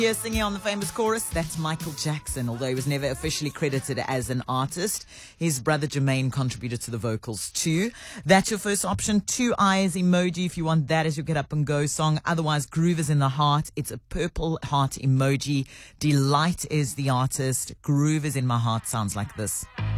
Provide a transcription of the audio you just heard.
Here singing on the famous chorus, that's Michael Jackson, although he was never officially credited as an artist. His brother Jermaine contributed to the vocals too. That's your first option, Two Eyes emoji if you want that as your get up and go song. Otherwise, Groove is in the Heart. It's a purple heart emoji. Delight is the artist. Groove is in my heart sounds like this.